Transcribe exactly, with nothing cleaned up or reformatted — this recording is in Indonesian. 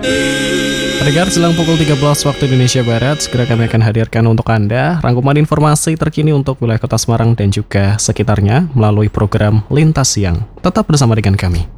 Pendengar, jelang pukul tiga belas waktu Indonesia Barat, segera kami akan hadirkan untuk Anda rangkuman informasi terkini untuk wilayah Kota Semarang dan juga sekitarnya melalui program Lintas Siang. Tetap bersama dengan kami.